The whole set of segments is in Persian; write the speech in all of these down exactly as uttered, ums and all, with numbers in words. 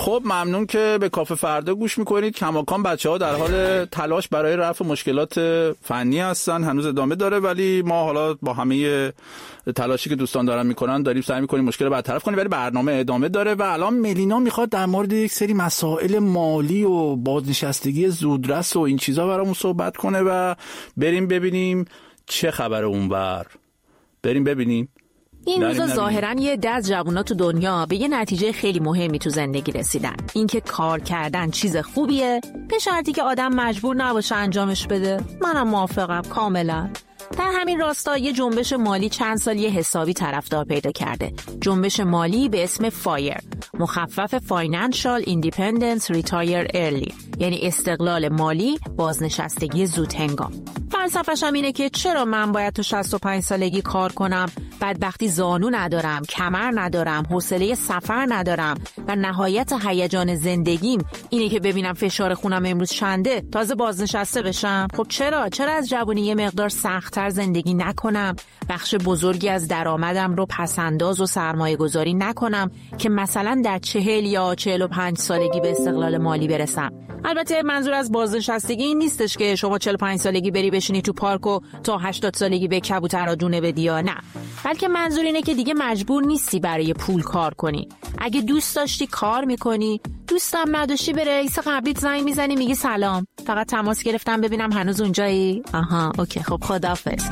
خب ممنون که به کافه فردا گوش میکنید. کماکان بچه‌ها در حال تلاش برای رفع مشکلات فنی هستن، هنوز ادامه داره، ولی ما حالا با همه تلاشی که دوستان دارن میکنن داریم سعی میکنیم مشکل رو برطرف کنیم، ولی برنامه ادامه داره و الان ملینا میخواد در مورد یک سری مسائل مالی و بازنشستگی زودرس و این چیزا برامون صحبت کنه و بریم ببینیم چه خبره اونور. بریم ببینیم. این روزا ظاهراً یه عده از جوونا تو دنیا به یه نتیجه خیلی مهمی تو زندگی رسیدن. اینکه کار کردن چیز خوبیه به شرطی که آدم مجبور نباشه انجامش بده. منم موافقم کاملا. در همین راستا یه جنبش مالی چند سال یه حسابی طرفدار پیدا کرده. جنبش مالی به اسم فایر، مخفف Financial Independence Retire Early، یعنی استقلال مالی، بازنشستگی زود هنگام. فلسفه‌ش هم اینه که چرا من باید تو شصت و پنج سالگی کار کنم، بدبختی زانو ندارم، کمر ندارم، حوصله سفر ندارم و نهایت هیجان زندگیم اینه که ببینم فشار خونم امروز چنده تازه بازنشسته بشم. خب چرا چرا از جوونی یه مقدار سخت‌تر زندگی نکنم، بخش بزرگی از درآمدم رو پسنداز و سرمایه گذاری نکنم که مثلا در چهل یا چهل و پنج سالگی به استقلال مالی برسم. البته منظور از بازنشستگی این نیستش که شما چهل و پنج سالگی بری بشینی تو پارک و تا هشتاد سالگی به کبوترها دونه بدی یا نه، بلکه منظور اینه که دیگه مجبور نیستی برای پول کار کنی. اگه دوست داشتی کار میکنی، دوستم نداشتی به رئیس قبلیت زنگ میزنی میگی سلام، فقط تماس گرفتم ببینم هنوز اونجایی. آها اوکی خب خداحافظ.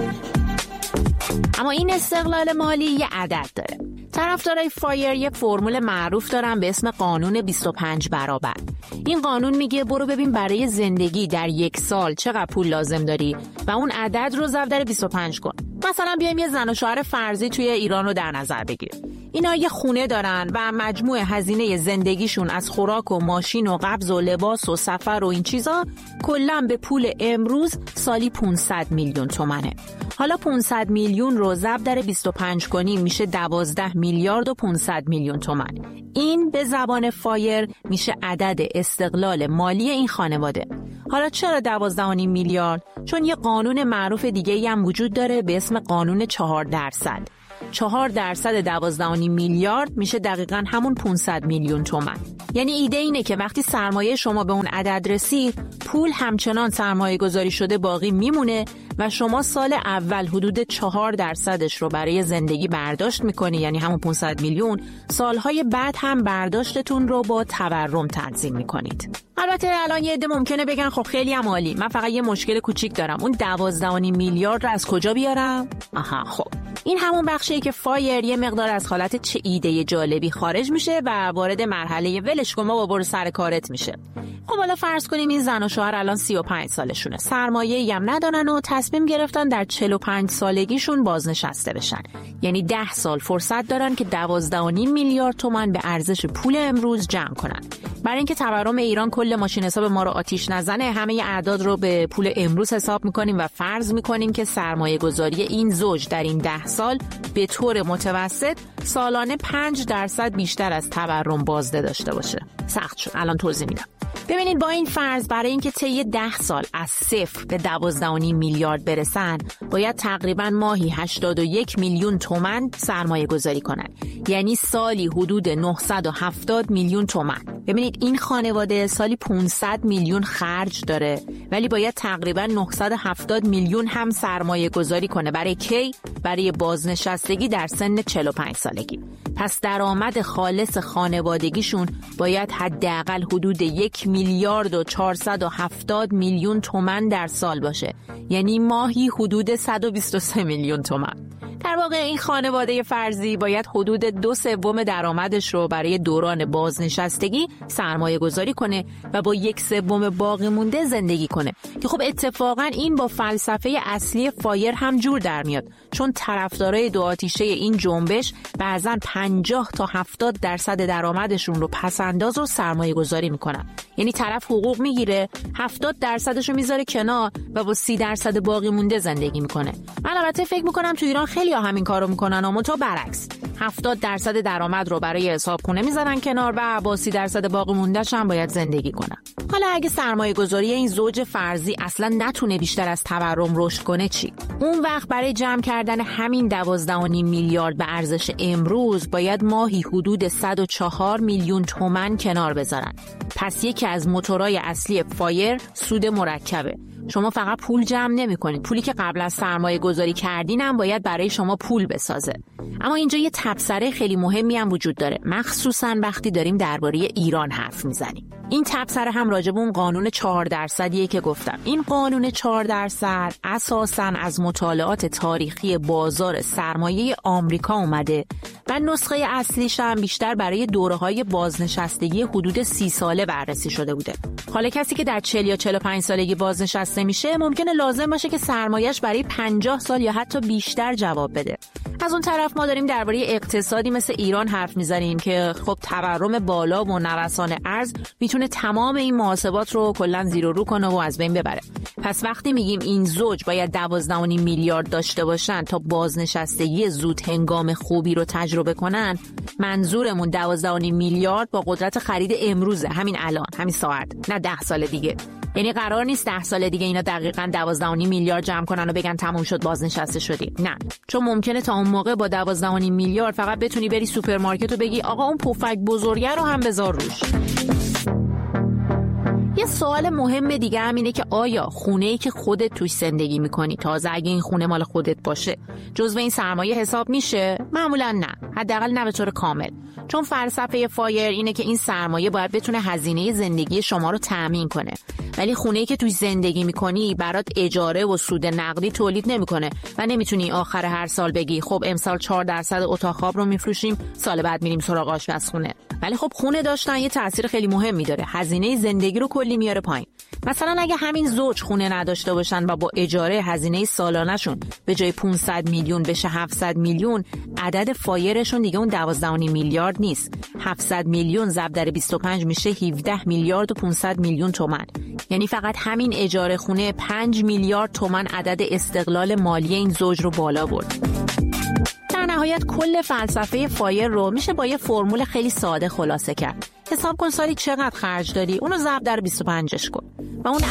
اما این استقلال مالی یه عدد داره. طرفدارای فایر یه فرمول معروف دارن به اسم قانون بیست و پنج برابر. این قانون میگه برو ببین برای زندگی در یک سال چقدر پول لازم داری و اون عدد رو ضرب در بیست و پنج کن. مثلا بیایم یه زن و شوهر فرضی توی ایران رو در نظر بگیریم. اینا یه خونه دارن و مجموع هزینه زندگیشون از خوراک و ماشین و قبض و لباس و سفر و این چیزا کلاً به پول امروز سالی پانصد میلیون تومنه. حالا پانصد میلیون رو ضرب در بیست و پنج کنیم میشه دوازده میلیارد و پانصد میلیون تومان. این به زبان فایر میشه عدد استقلال مالی این خانواده. حالا چرا دوازده و نیم میلیارد؟ چون یه قانون معروف دیگه‌ای هم وجود داره به اسم قانون چهار درصد. چهار درصد دوازده و نیم میلیارد میشه دقیقاً همون پانصد میلیون تومان. یعنی ایده اینه که وقتی سرمایه شما به اون عدد رسید، پول همچنان سرمایه گذاری شده باقی میمونه و شما سال اول حدود چهار درصدش رو برای زندگی برداشت میکنی، یعنی همون پانصد میلیون. سالهای بعد هم برداشتتون رو با تورم تنظیم میکنید. البته الان یه عده ممکنه بگن خب خیلی هم عالی، من فقط یه مشکل کوچیک دارم، اون دوازده و نیم میلیارد رو از کجا بیارم؟ آها خب این همون بخشیه که فایر یه مقدار از حالت چه ایده جالبی خارج میشه و وارد مرحله ولش کن با برو سر کارت میشه. خب حالا فرض کنیم این زن و شوهر الان سی و پنج سالشونه، سرمایه‌ای هم ندارن و تصمیم گرفتن در چهل و پنج سالگیشون بازنشسته بشن. یعنی ده سال فرصت دارن که دوازده و نیم میلیارد تومان به ارزش پول امروز جمع کنن. برای اینکه تورم ایران کل ماشین حساب ما رو آتیش نزنه، همه اعداد رو به پول امروز حساب میکنیم و فرض میکنیم که سرمایه گذاری این زوج در این ده سال به طور متوسط سالانه پنج درصد بیشتر از تورم بازده داشته باشه. سخت شد، الان توضیح میدم. ببینید با این فرض برای اینکه طی ده سال از صفر به دوازده و نیم میلیارد برسن، باید تقریبا ماهی هشتاد و یک میلیون تومان سرمایه گذاری کنن. یعنی سالی حدود نهصد و هفتاد میلیون تومان. ببینید این خانواده سالی پانصد میلیون خرج داره، ولی باید تقریبا نهصد و هفتاد میلیون هم سرمایه گذاری کنه. برای کی؟ برای بازنشستگی در سن چهل و پنج سالگی. پس درآمد خالص خانوادگیشون باید حداقل حدود یک میلیارد و چهارصد و هفتاد میلیون تومان در سال باشه. یعنی ماهی حدود صد و بیست و سه میلیون تومان. در واقع این خانواده فرضی باید حدود دو سوم درآمدش رو برای دوران بازنشستگی سرمایه گذاری کنه و با یک سوم باقی مونده زندگی کنه که خب اتفاقا این با فلسفه اصلی فایر هم جور در میاد، چون طرفدارای دو آتیشه این جنبش بعضن پنجاه تا هفتاد درصد درآمدشون رو پسنداز و سرمایه گذاری میکنن. یعنی طرف حقوق میگیره، هفتاد درصدش رو میذاره کنار و با سی درصد باقی مونده زندگی میکنه. من البته فکر میکنم تو ایران خیلی ها همین کارو میکنن، اما تو برعکس. هفتاد درصد درآمد رو برای حساب خونه میذارن کنار و با سی درصد باقی مونده‌ش هم باید زندگی کنن. حالا اگه سرمایه گذاری این زوج فرضی اصلا نتونه بیشتر از تورم رشد کنه چی؟ اون وقت برای جمع کردن همین دوازده و نیم میلیارد به ارزش امروز باید ماهی حدود صد و چهار میلیون تومان کنار بذارن. پس یکی از موتورهای اصلی فایر سود مرکبه. شما فقط پول جمع نمی کنید، پولی که قبل از سرمایه گذاری کردین هم باید برای شما پول بسازه. اما اینجا یه تبصره خیلی مهمی هم وجود داره، مخصوصا وقتی داریم درباره ایران حرف میزنیم. این تبصره هم راجع به اون قانون چهار درصدیه که گفتم. این قانون چهار درصد اساساً از مطالعات تاریخی بازار سرمایه آمریکا اومده و نسخه اصلیش هم بیشتر برای دوره‌های بازنشستگی حدود سی ساله بررسی شده بوده. حالا کسی که در چهل یا چهل و پنج سالگی بازنشسته میشه ممکنه لازم باشه که سرمایه‌اش برای پنجاه سال یا حتی بیشتر جواب بده. از اون طرف ما داریم درباره اقتصادی مثل ایران حرف میزنیم که خب تورم بالا و نوسان ارز میتونه تمام این محاسبات رو کلا زیر و رو کنه و از بین ببره. پس وقتی میگیم این زوج باید دوازده و نیم میلیارد داشته باشن تا بازنشستگی زود هنگام خوبی رو تجربه کنن، منظورمون دوازده و نیم میلیارد با قدرت خرید امروزه، همین الان، همین ساعت، نه ده سال دیگه. یعنی قرار نیست ده سال دیگه اینا دقیقاً دوازده و نیم میلیارد جمع کنن و بگن تموم شد بازنشسته شدیم. نه، چون ممکنه تا اون موقع با دوازده و نیم میلیارد فقط بتونی بری سوپرمارکت و بگی آقا اون پفک بزرگه رو هم بذار روش. یه سوال مهم دیگه هم اینه که آیا خونه‌ای که خودت توش زندگی میکنی، تازه اگه این خونه مال خودت باشه، جزو این سرمایه حساب میشه؟ معمولا نه، حداقل نه به طور کامل. چون فلسفه فایر اینه که این سرمایه باید بتونه هزینه زندگی شما رو تأمین کنه، ولی خونه‌ای که توش زندگی میکنی برات اجاره و سود نقدی تولید نمیکنه و نمیتونی آخر هر سال بگی خب امسال چهار درصد اتاق خواب رو میفروشیم، سال بعد میریم سراغ آشپزخونه. ولی خب خونه داشتن یه تأثیر خیلی مهمی داره، هزینه زندگی رو کلی میاره پایین. مثلا اگه همین زوج خونه نداشته باشن و با اجاره هزینه سالانه‌شون به جای پانصد میلیون بشه هفتصد میلیون، عدد فایرشون دیگه اون دوازده و نیم میلیارد نیست. هفتصد میلیون ضرب در بیست و پنج میشه هفده میلیارد و پانصد میلیون تومان. یعنی فقط همین اجاره خونه پنج میلیارد تومان عدد استقلال مالی این زوج رو بالا برد. در نهایت کل فلسفه فایر رو میشه با یه فرمول خیلی ساده خلاصه کرد. حساب کن سالی چقدر خرج داری، اونو ضرب در بیست و پنج کن و اون